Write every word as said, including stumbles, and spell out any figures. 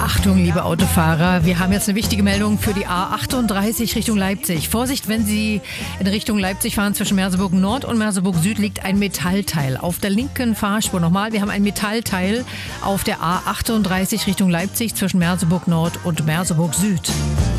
Achtung, liebe Autofahrer, wir haben jetzt eine wichtige Meldung für die A achtunddreißig Richtung Leipzig. Vorsicht, wenn Sie in Richtung Leipzig fahren, zwischen Merseburg Nord und Merseburg Süd liegt ein Metallteil. Auf der linken Fahrspur nochmal, wir haben ein Metallteil auf der A achtunddreißig Richtung Leipzig zwischen Merseburg Nord und Merseburg Süd.